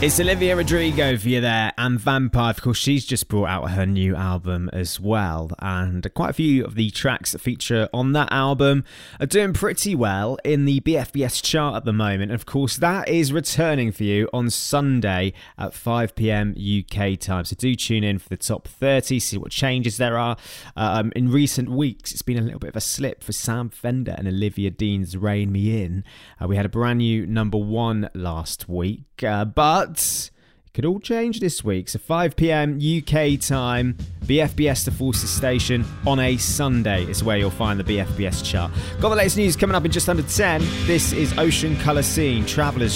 It's Olivia Rodrigo for you there, and Vampire. Of course, she's just brought out her new album as well, and quite a few of the tracks that feature on that album are doing pretty well in the BFBS chart at the moment. Of course, that is returning for you on Sunday at 5 p.m. UK time, so do tune in for the top 30, see what changes there are. In recent weeks, it's been a little bit of a slip for Sam Fender and Olivia Dean's Rein Me In. We had a brand new number one last week, but it could all change this week. So 5 p.m. UK time, BFBS, the Forces station, on a Sunday is where you'll find the BFBS chart. Got the latest news coming up in just under 10. This is Ocean Colour Scene, Travellers.